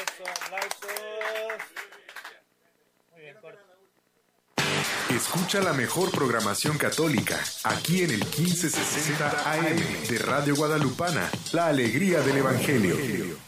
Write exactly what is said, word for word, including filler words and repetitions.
Eso, aplausos. Muy bien, corto. Escucha la mejor programación católica aquí en el quince sesenta A M de Radio Guadalupana, la alegría del Evangelio.